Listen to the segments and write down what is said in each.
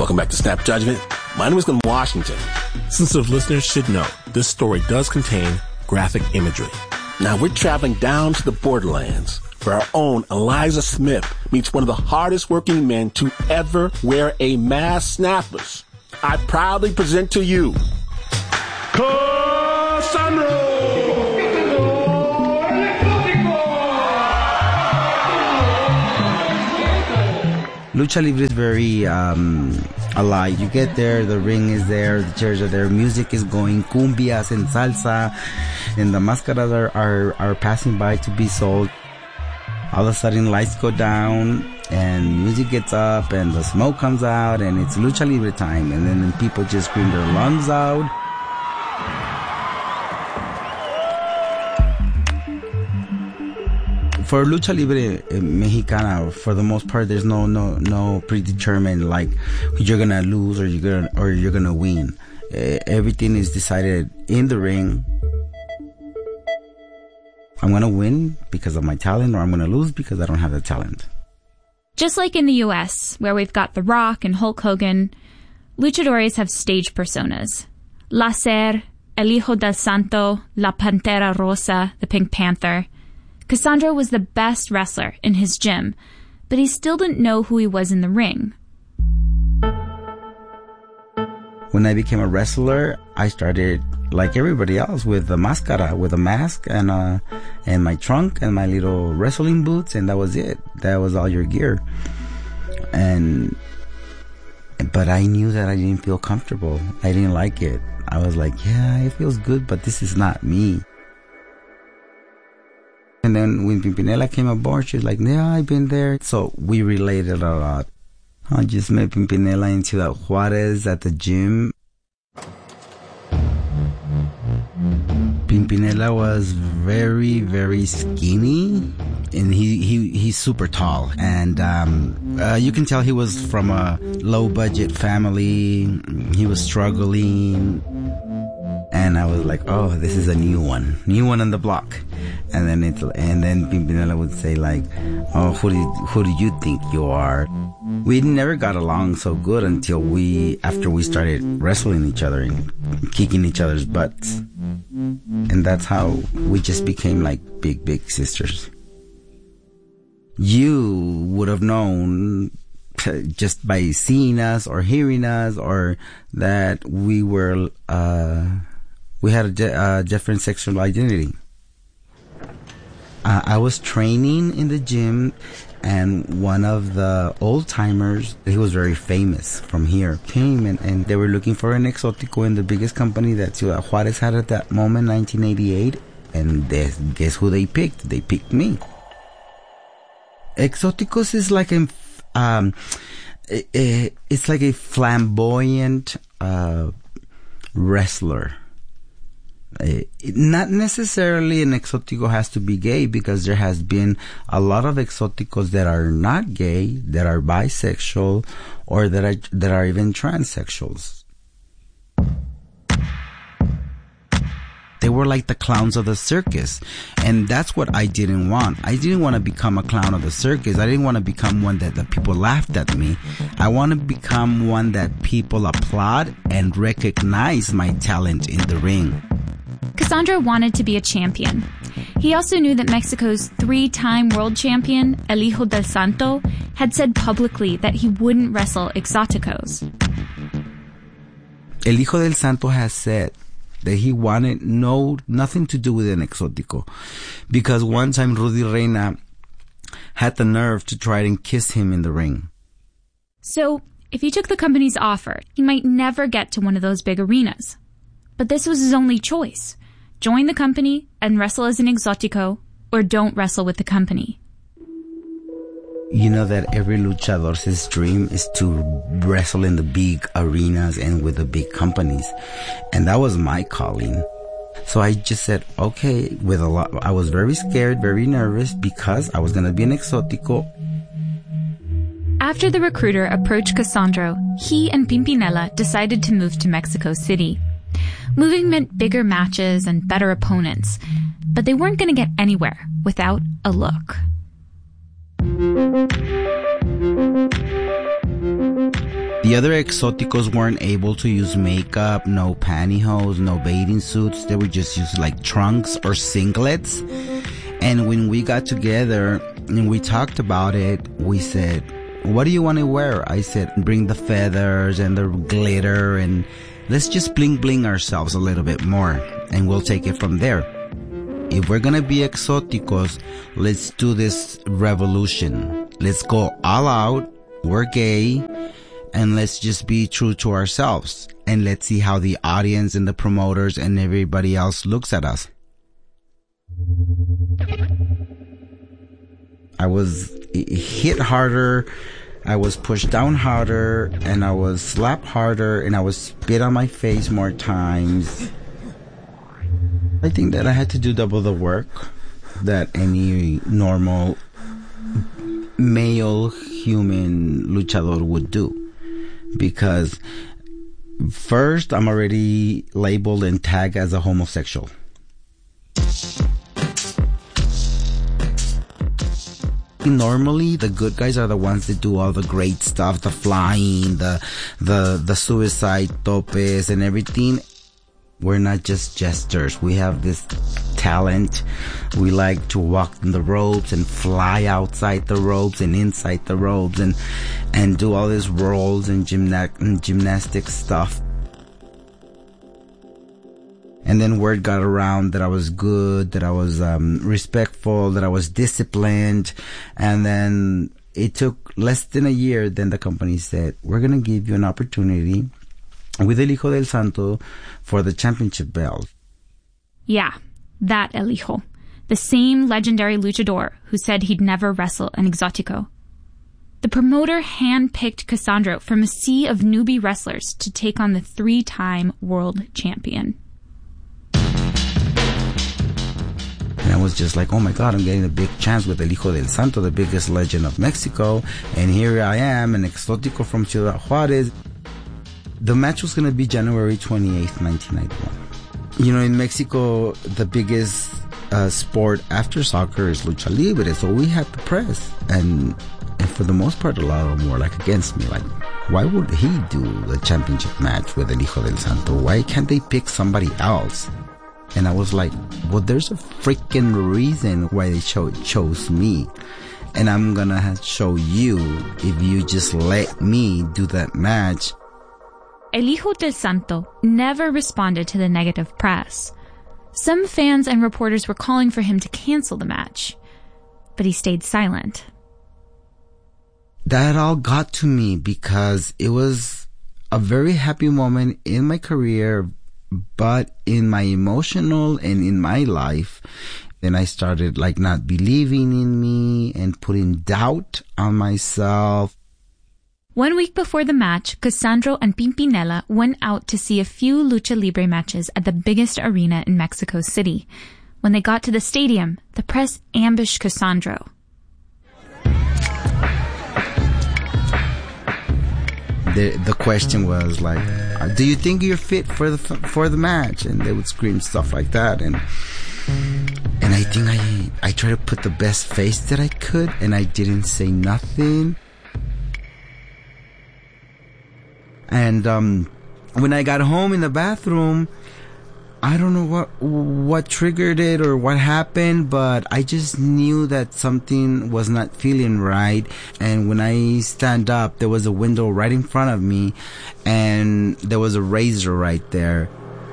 Welcome back to Snap Judgment. My name is Glenn Washington. Sensitive listeners should know this story does contain graphic imagery. Now we're traveling down to the borderlands where our own Eliza Smith meets one of the hardest working men to ever wear a mask. Snappers, I proudly present to you Cassandro! Lucha Libre is very alive. You get there, the ring is there, the chairs are there, music is going, cumbias and salsa, and the máscaras are passing by to be sold. All of a sudden, lights go down, and music gets up, and the smoke comes out, and it's Lucha Libre time, and then people just scream their lungs out. For Lucha Libre Mexicana, for the most part, there's no predetermined like you're gonna lose or you're gonna win. Everything is decided in the ring. I'm gonna win because of my talent, or I'm gonna lose because I don't have the talent. Just like in the U.S., where we've got The Rock and Hulk Hogan, luchadores have stage personas. Láser, El Hijo del Santo, La Pantera Rosa, the Pink Panther. Cassandro was the best wrestler in his gym, but he still didn't know who he was in the ring. When I became a wrestler, I started like everybody else with a máscara, with a mask and my trunk and my little wrestling boots, and that was it. That was all your gear. But I knew that I didn't feel comfortable. I didn't like it. I was like, yeah, it feels good, but this is not me. And then when Pimpinela came aboard, she was like, yeah, I've been there. So we related a lot. I just met Pimpinela in Ciudad Juarez at the gym. Pimpinela was very, very skinny, and he's super tall. And you can tell he was from a low-budget family. He was struggling. And I was like, oh, this is a new one on the block. And then Pimpinela would say like, oh, who do you think you are? We never got along so good until after we started wrestling each other and kicking each other's butts. And that's how we just became like big sisters. You would have known just by seeing us or hearing us, or that we were, we had a different sexual identity. I was training in the gym, and one of the old timers, he was very famous from here, came and they were looking for an exótico in the biggest company that Ciudad Juarez had at that moment, 1988. And guess who they picked? They picked me. Exóticos is like it's like a flamboyant wrestler. Not necessarily an exótico has to be gay, because there has been a lot of exóticos that are not gay, that are bisexual, or that are even transsexuals. They were like the clowns of the circus, and that's what I didn't want. I didn't want to become a clown of the circus. I didn't want to become one that the people laughed at me. I want to become one that people applaud and recognize my talent in the ring. Cassandro wanted to be a champion. He also knew that Mexico's 3-time world champion, El Hijo del Santo, had said publicly that he wouldn't wrestle exóticos. El Hijo del Santo has said that he wanted nothing to do with an exótico, because one time Rudy Reina had the nerve to try and kiss him in the ring. So, if he took the company's offer, he might never get to one of those big arenas. But this was his only choice. Join the company and wrestle as an exótico, or don't wrestle with the company. You know that every luchador's dream is to wrestle in the big arenas and with the big companies. And that was my calling. So I just said, okay, I was very scared, very nervous, because I was going to be an exótico. After the recruiter approached Cassandro, he and Pimpinela decided to move to Mexico City. Moving meant bigger matches and better opponents, but they weren't going to get anywhere without a look. The other exóticos weren't able to use makeup, no pantyhose, no bathing suits. They would just use like trunks or singlets. And when we got together and we talked about it, we said, what do you want to wear? I said, bring the feathers and the glitter and let's just bling bling ourselves a little bit more and we'll take it from there. If we're gonna be exóticos, let's do this revolution. Let's go all out. We're gay. And let's just be true to ourselves. And let's see how the audience and the promoters and everybody else looks at us. I was hit harder. I was pushed down harder. And I was slapped harder. And I was spit on my face more times. I think that I had to do double the work that any normal male human luchador would do. Because first, I'm already labeled and tagged as a homosexual. Normally, the good guys are the ones that do all the great stuff, the flying, the suicide topes and everything. We're not just jesters. We have this talent. We like to walk in the ropes and fly outside the ropes and inside the ropes and do all these rolls and gymnastic stuff. And then word got around that I was good, that I was respectful, that I was disciplined. And then it took less than a year. Then the company said, we're going to give you an opportunity with El Hijo del Santo for the championship belt. Yeah, that El Hijo. The same legendary luchador who said he'd never wrestle an exótico. The promoter handpicked Cassandro from a sea of newbie wrestlers to take on the 3-time world champion. And I was just like, oh my God, I'm getting a big chance with El Hijo del Santo, the biggest legend of Mexico. And here I am, an exótico from Ciudad Juárez. The match was going to be January 28th, 1991. You know, in Mexico, the biggest sport after soccer is lucha libre. So we had the press. And for the most part, a lot of them were like against me. Like, why would he do the championship match with El Hijo del Santo? Why can't they pick somebody else? And I was like, well, there's a freaking reason why they chose me. And I'm going to show you if you just let me do that match. El Hijo del Santo never responded to the negative press. Some fans and reporters were calling for him to cancel the match, but he stayed silent. That all got to me because it was a very happy moment in my career, but in my emotional and in my life, then I started like not believing in me and putting doubt on myself. 1 week before the match, Cassandro and Pimpinela went out to see a few lucha libre matches at the biggest arena in Mexico City. When they got to the stadium, the press ambushed Cassandro. The question was like, do you think you're fit for the match? And they would scream stuff like that. And I think I tried to put the best face that I could, and I didn't say nothing. And when I got home in the bathroom, I don't know what triggered it or what happened, but I just knew that something was not feeling right. And when I stand up, there was a window right in front of me, and there was a razor right there.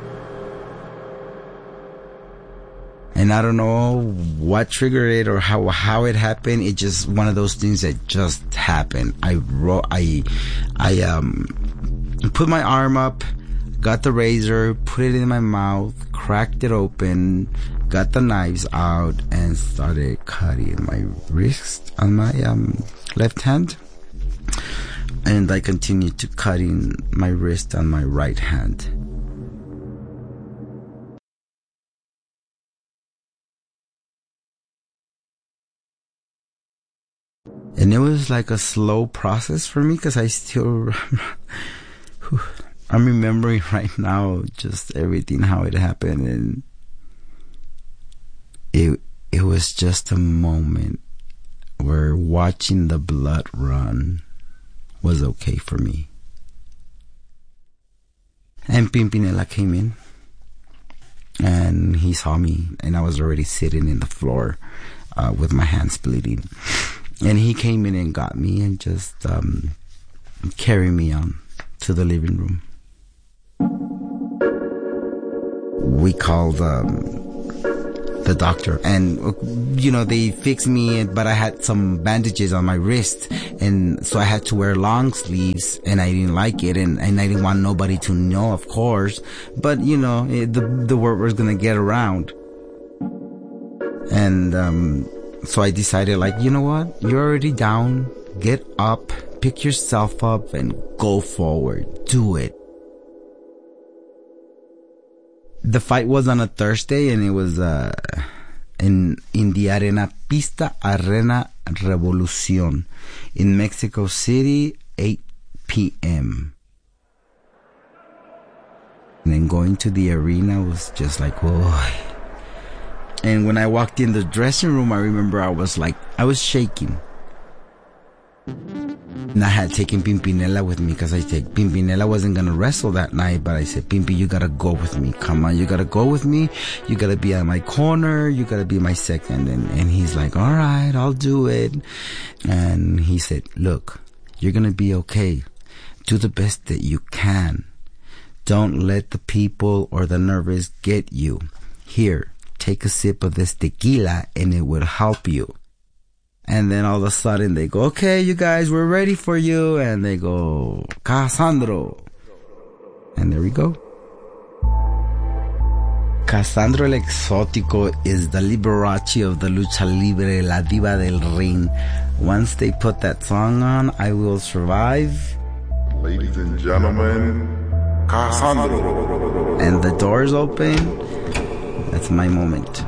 And I don't know what triggered it or how it happened. It just one of those things that just happened. I put my arm up, got the razor, put it in my mouth, cracked it open, got the knives out, and started cutting my wrist on my left hand. And I continued to cutting my wrist on my right hand. And it was like a slow process for me because I'm remembering right now just everything, how it happened. And it was just a moment where watching the blood run was okay for me. And Pimpinela came in. And he saw me, and I was already sitting in the floor with my hands bleeding. And he came in and got me and just carried me on to the living room. We called the doctor, and they fixed me, but I had some bandages on my wrist, and so I had to wear long sleeves, and I didn't like it, and I didn't want nobody to know, of course, but the word was gonna get around. And so I decided, you know what, you're already down, get up, pick yourself up, and go forward, do it. The fight was on a Thursday, and it was in the Arena Pista Arena Revolucion in Mexico City, 8 p.m. And then going to the arena was just like, whoa. And when I walked in the dressing room, I remember I was shaking. And I had taken Pimpinela with me because Pimpinela wasn't going to wrestle that night, but I said, Pimpi, you got to go with me. Come on, you got to go with me. You got to be on my corner. You got to be my second. And he's like, all right, I'll do it. And he said, look, you're going to be okay. Do the best that you can. Don't let the people or the nervous get you. Here, take a sip of this tequila and it will help you. And then all of a sudden they go, okay, you guys, we're ready for you. And they go, Cassandro. And there we go. Cassandro el Exótico is the Liberace of the Lucha Libre, La Diva del Ring. Once they put that song on, I Will Survive. Ladies and gentlemen, Cassandro. And the doors open. That's my moment.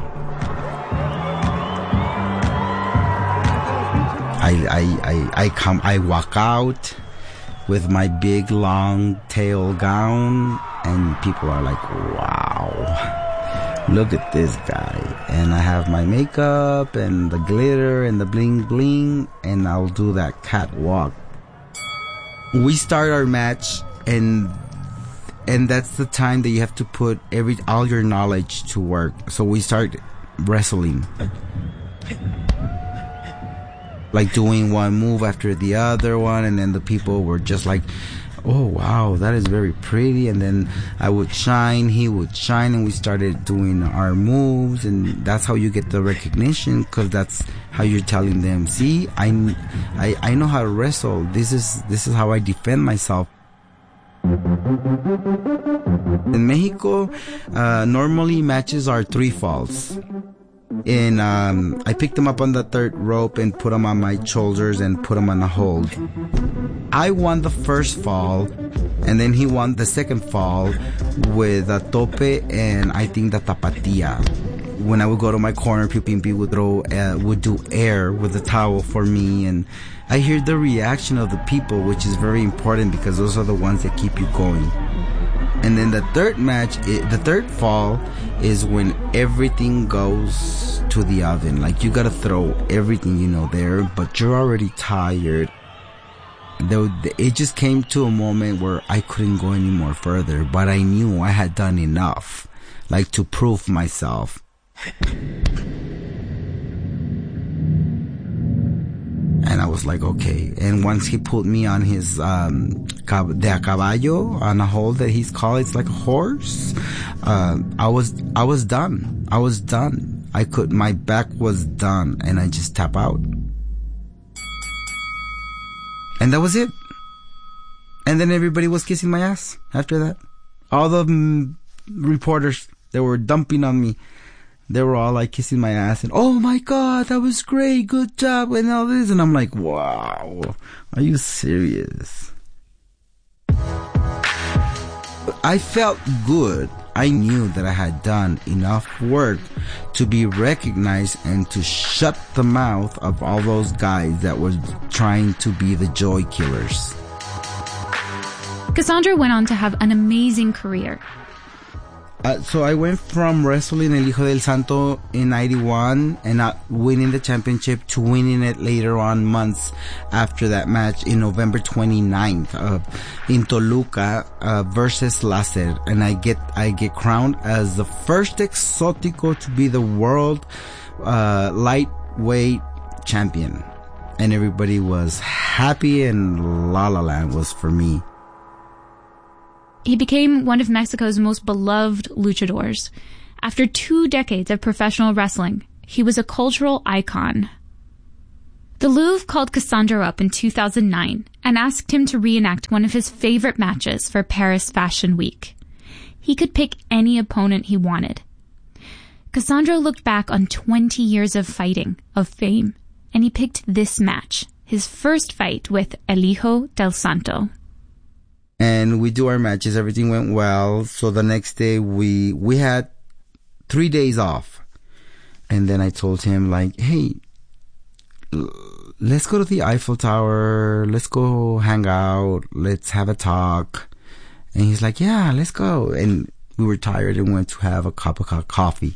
I walk out with my big long tail gown, and people are like, wow, look at this guy. And I have my makeup and the glitter and the bling bling, and I'll do that catwalk. We start our match, and that's the time that you have to put all your knowledge to work. So we start wrestling. Like doing one move after the other one, and then the people were just like, oh wow, that is very pretty. And then I would shine, he would shine, and we started doing our moves, and that's how you get the recognition, because that's how you're telling them, see, I know how to wrestle. This is how I defend myself. In Mexico, normally matches are 3 falls. And I picked him up on the 3rd rope and put him on my shoulders and put him on a hold. I won the first fall, and then he won the second fall with a tope and I think the tapatía. When I would go to my corner, Pimpi would do air with a towel for me, and I hear the reaction of the people, which is very important because those are the ones that keep you going. And then the third fall is when everything goes to the oven. Like, you gotta throw everything there, but you're already tired. It just came to a moment where I couldn't go any more further, but I knew I had done enough, to prove myself. And I was like, okay. And once he put me on his de a caballo, on a hold that he's called, it's like a horse. I was done. I was done. My back was done, and I just tap out. And that was it. And then everybody was kissing my ass after that. All the reporters that were dumping on me, they were all kissing my ass and, oh my God, that was great, good job, and all this. And I'm like, wow, are you serious? I felt good. I knew that I had done enough work to be recognized and to shut the mouth of all those guys that were trying to be the joy killers. Cassandro went on to have an amazing career. So I went from wrestling El Hijo del Santo in 91 and not winning the championship to winning it later on months after that match in November 29th in Toluca versus Láser. And I get crowned as the first Exótico to be the world lightweight champion. And everybody was happy, and La La Land was for me. He became one of Mexico's most beloved luchadors. After 2 decades of professional wrestling, he was a cultural icon. The Louvre called Cassandro up in 2009 and asked him to reenact one of his favorite matches for Paris Fashion Week. He could pick any opponent he wanted. Cassandro looked back on 20 years of fighting, of fame, and he picked this match, his first fight with El Hijo del Santo. And we do our matches. Everything went well. So the next day we had 3 days off. And then I told him, like, hey, let's go to the Eiffel Tower. Let's go hang out. Let's have a talk. And he's like, yeah, let's go. And we were tired and went to have a cup of coffee.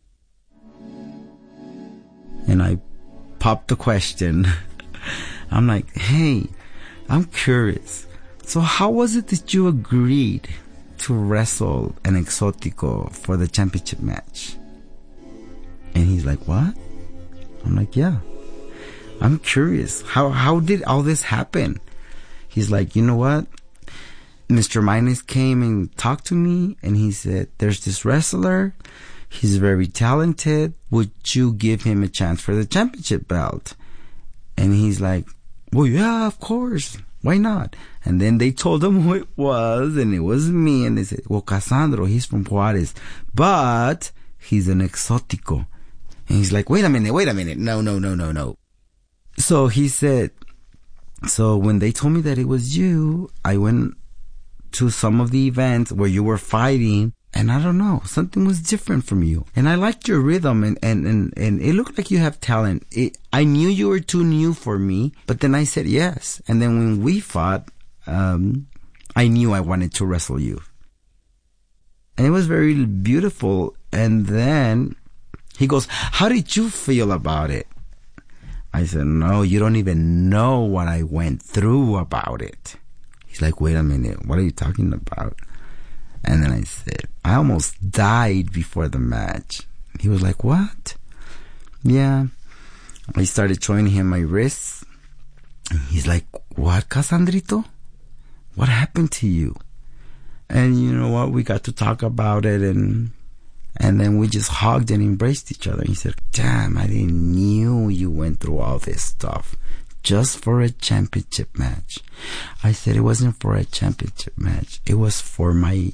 And I popped the question. I'm like, hey, I'm curious. So how was it that you agreed to wrestle an Exótico for the championship match? And he's like, what? I'm like, yeah. I'm curious. How did all this happen? He's like, you know what? Mr. Maynes came and talked to me, and he said, there's this wrestler. He's very talented. Would you give him a chance for the championship belt? And he's like, well, yeah, of course. Why not? And then they told him who it was, and it was me. And they said, well, Cassandro, he's from Juarez, but he's an Exótico. And he's like, wait a minute. No. So he said, so when they told me that it was you, I went to some of the events where you were fighting, and I don't know, something was different from you. And I liked your rhythm, and it looked like you have talent. I knew you were too new for me, but then I said yes. And then when we fought, I knew I wanted to wrestle you. And it was very beautiful. And then he goes, how did you feel about it? I said, no, you don't even know what I went through about it. He's like, wait a minute, what are you talking about? And then I said, I almost died before the match. He was like, what? Yeah. I started showing him my wrists. And he's like, what, Cassandrito? What happened to you? And you know what? We got to talk about it, and then we just hugged and embraced each other. He said, damn, I didn't knew you went through all this stuff just for a championship match. I said, it wasn't for a championship match. It was for my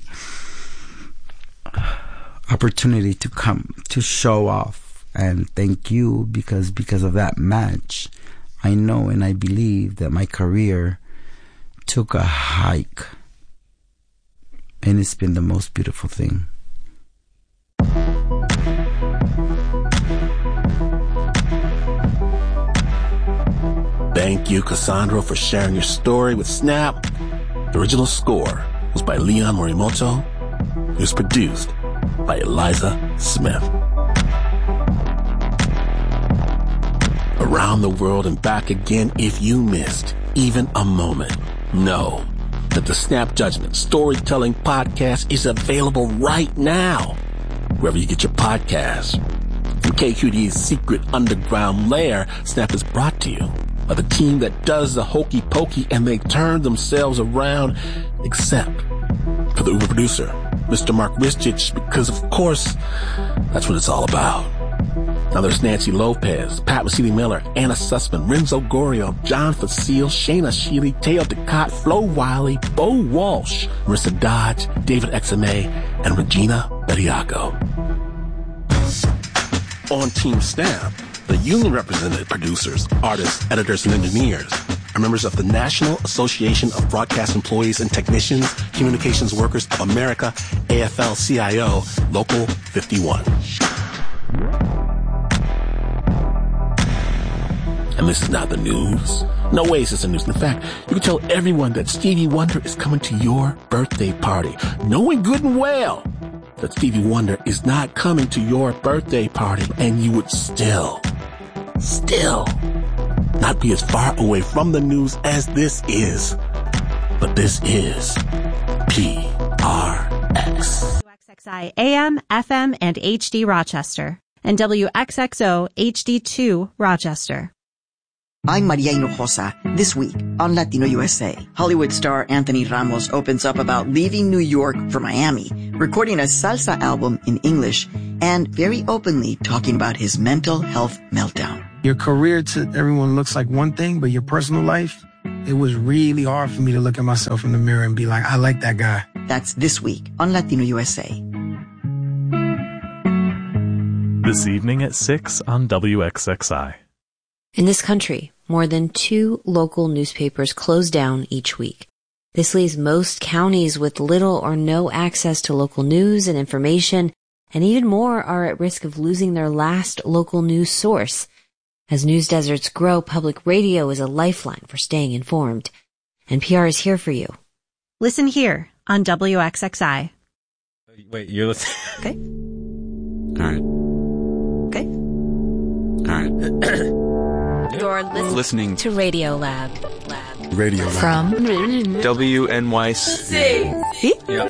opportunity to come to show off and thank you, because of that match, I know and I believe that my career took a hike, and it's been the most beautiful thing. Thank you, Cassandro, for sharing your story with Snap. The original score was by Leon Morimoto. It was produced by Eliza Smith. Around the world and back again, if you missed even a moment, know that the Snap Judgment Storytelling Podcast is available right now, wherever you get your podcasts. From KQD's secret underground lair, Snap is brought to you by the team that does the hokey pokey, and they turn themselves around, except for the Uber producer, Mr. Mark Ristich, because of course, that's what it's all about. Now there's Nancy Lopez, Pat Mesiti-Miller, Anna Sussman, Renzo Gorio, John Facile, Shayna Shealy, Teo Ducott, Flo Wiley, Bo Walsh, Marissa Dodge, David Exame, and Regina Bediaco. On Team Snap, the union-represented producers, artists, editors, and engineers are members of the National Association of Broadcast Employees and Technicians, Communications Workers of America, AFL-CIO, Local 51. And this is not the news. No way is this the news. In fact, you can tell everyone that Stevie Wonder is coming to your birthday party, knowing good and well that Stevie Wonder is not coming to your birthday party, and you would still not be as far away from the news as this is. But this is PRX. WXXI AM, FM, and HD Rochester, and WXXO HD2 Rochester. I'm Maria Hinojosa. This week on Latino USA, Hollywood star Anthony Ramos opens up about leaving New York for Miami, recording a salsa album in English, and very openly talking about his mental health meltdown. Your career to everyone looks like one thing, but your personal life, it was really hard for me to look at myself in the mirror and be like, I like that guy. That's this week on Latino USA. This evening at 6 on WXXI. In this country, more than 2 local newspapers close down each week. This leaves most counties with little or no access to local news and information, and even more are at risk of losing their last local news source. As news deserts grow, public radio is a lifeline for staying informed. NPR is here for you. Listen here on WXXI. Wait, you're listening? Okay. All right. Okay. All right. You're listening to Radio Lab. Radio Lab. From WNYC. Yep.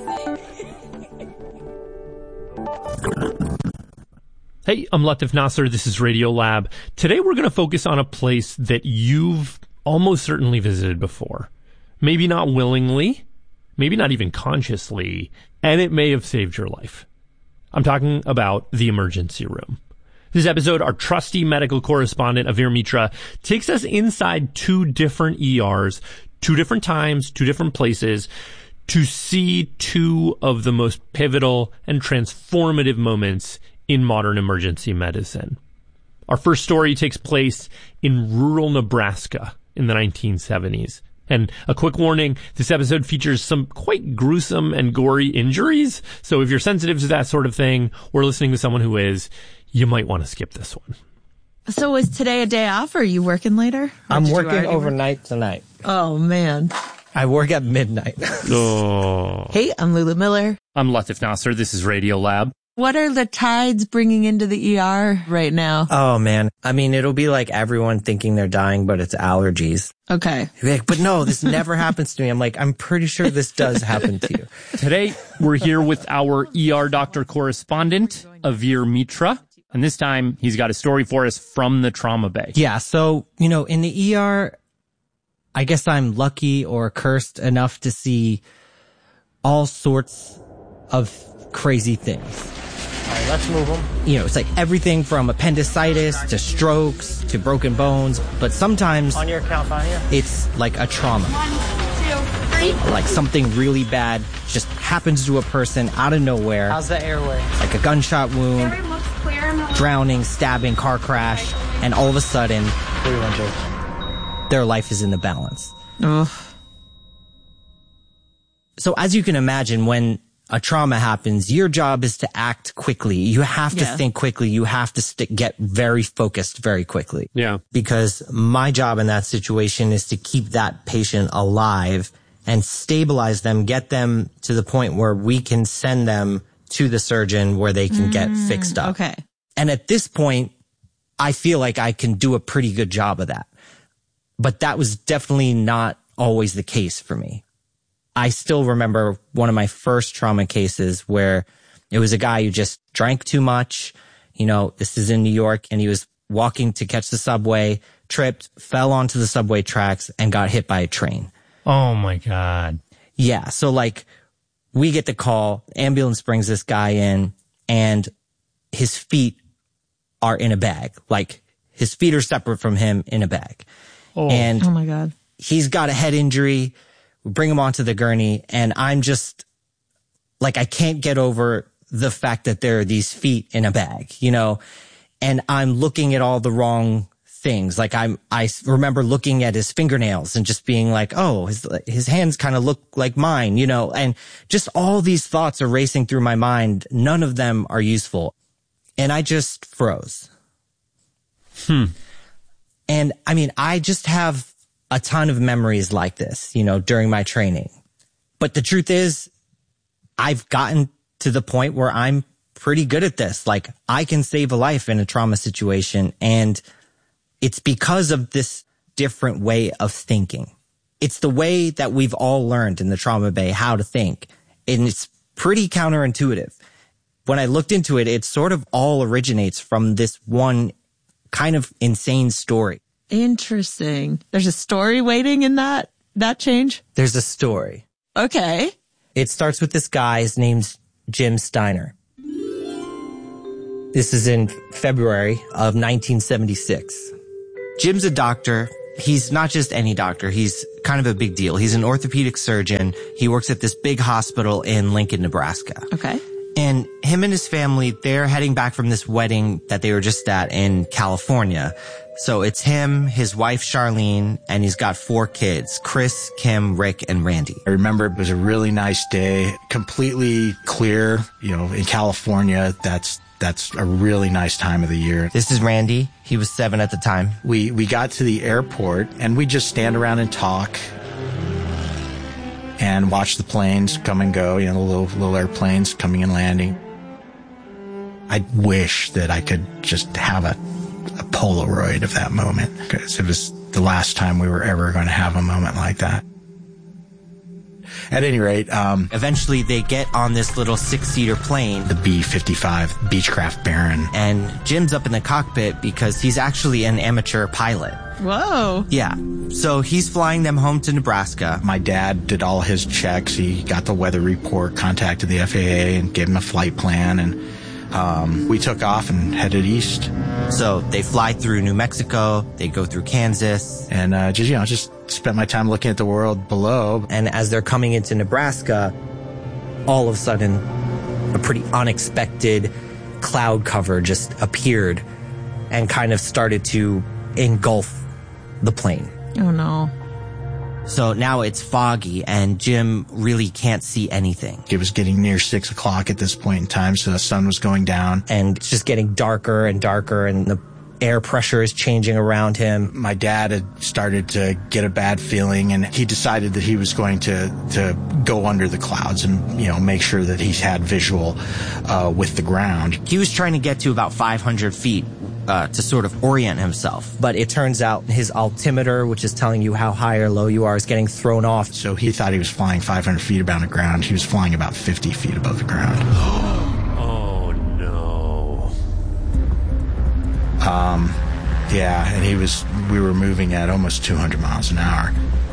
Hey, I'm Latif Nasser. This is Radio Lab. Today we're going to focus on a place that you've almost certainly visited before. Maybe not willingly, maybe not even consciously, and it may have saved your life. I'm talking about the emergency room. This episode, our trusty medical correspondent, Avir Mitra, takes us inside 2 different ERs, 2 different times, 2 different places, to see 2 of the most pivotal and transformative moments in modern emergency medicine. Our first story takes place in rural Nebraska in the 1970s. And a quick warning, this episode features some quite gruesome and gory injuries. So if you're sensitive to that sort of thing, or listening to someone who is, you might want to skip this one. So is today a day off, or are you working later? I'm working overnight tonight. Oh, man. I work at midnight. Oh. Hey, I'm Lulu Miller. I'm Latif Nasser. This is Radio Lab. What are the tides bringing into the ER right now? Oh, man. I mean, it'll be like everyone thinking they're dying, but it's allergies. Okay. Like, but no, this never happens to me. I'm like, I'm pretty sure this does happen to you. Today, we're here with our ER doctor correspondent, Avir Mitra. And this time, he's got a story for us from the trauma bay. Yeah, so, in the ER, I guess I'm lucky or cursed enough to see all sorts of crazy things. All right, let's move them. It's like everything from appendicitis to strokes to broken bones, but sometimes On your count, Fania. it's like a trauma. 1, 2, 3. Like something really bad just happens to a person out of nowhere. How's the airway? Like a gunshot wound, drowning, stabbing, car crash, and all of a sudden, 312. their life is in the balance. Ugh. So as you can imagine, when a trauma happens, your job is to act quickly. You have to think quickly. You have to get very focused very quickly. Yeah. Because my job in that situation is to keep that patient alive and stabilize them, get them to the point where we can send them to the surgeon where they can get fixed up. Okay. And at this point, I feel like I can do a pretty good job of that. But that was definitely not always the case for me. I still remember one of my first trauma cases where it was a guy who just drank too much. This is in New York, and he was walking to catch the subway, tripped, fell onto the subway tracks, and got hit by a train. Oh my God. Yeah. So we get the call, ambulance brings this guy in, and his feet are in a bag. Like his feet are separate from him in a bag. Oh my God. He's got a head injury. We bring him onto the gurney, and I'm just like, I can't get over the fact that there are these feet in a bag, and I'm looking at all the wrong things. Like I remember looking at his fingernails and just being like, oh, his hands kind of look like mine, and just all these thoughts are racing through my mind. None of them are useful. And I just froze. And I mean, I just have a ton of memories like this, during my training. But the truth is, I've gotten to the point where I'm pretty good at this. Like, I can save a life in a trauma situation. And it's because of this different way of thinking. It's the way that we've all learned in the trauma bay how to think. And it's pretty counterintuitive. When I looked into it, it sort of all originates from this one kind of insane story. Interesting. There's a story waiting in that change? There's a story. Okay. It starts with this guy. His name's Jim Steiner. This is in February of 1976. Jim's a doctor. He's not just any doctor. He's kind of a big deal. He's an orthopedic surgeon. He works at this big hospital in Lincoln, Nebraska. Okay. And him and his family, they're heading back from this wedding that they were just at in California. So it's him, his wife, Charlene, and he's got 4 kids, Chris, Kim, Rick, and Randy. I remember it was a really nice day, completely clear. You know, in California, that's a really nice time of the year. This is Randy. He was 7 at the time. We got to the airport and we just stand around and talk and watch the planes come and go, you know, little airplanes coming and landing. I wish that I could just have a Polaroid of that moment, because it was the last time we were ever going to have a moment like that. At any rate, eventually they get on this little 6-seater plane, the B-55 Beechcraft Baron. And Jim's up in the cockpit because he's actually an amateur pilot. Whoa. Yeah. So he's flying them home to Nebraska. My dad did all his checks. He got the weather report, contacted the FAA, and gave him a flight plan. And we took off and headed east. So they fly through New Mexico. They go through Kansas. And just spent my time looking at the world below. And as they're coming into Nebraska, all of a sudden, a pretty unexpected cloud cover just appeared and kind of started to engulf the plane. Oh, no. So now it's foggy and Jim really can't see anything. It was getting near 6 o'clock at this point in time, so the sun was going down. And it's just getting darker and darker, and the air pressure is changing around him. My dad had started to get a bad feeling, and he decided that he was going to go under the clouds and, you know, make sure that he had visual with the ground. He was trying to get to about 500 feet to sort of orient himself. But it turns out his altimeter, which is telling you how high or low you are, is getting thrown off. So he thought he was flying 500 feet above the ground. He was flying about 50 feet above the ground. Oh, no. Yeah, and we were moving at almost 200 miles an hour.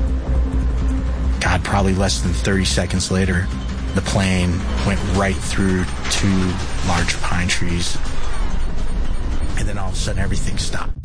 God, probably less than 30 seconds later, the plane went right through 2 large pine trees. And then all of a sudden, everything stopped.